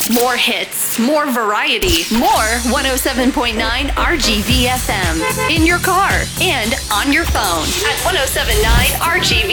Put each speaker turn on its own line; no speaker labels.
More hits, more variety, more 107.9 RGV FM. In your car and on your phone at 1079 RGV